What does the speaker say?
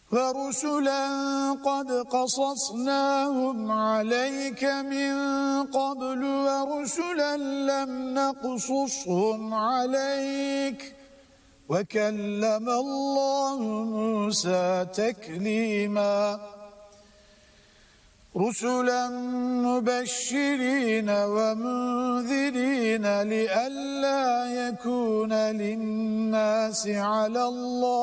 ورسلا قد قصصناهم عليك من قبل ورسلا لم نقصصهم عليك وكلم الله موسى تكليما رسلا مبشرين ومنذرين لئلا يكون للناس على الله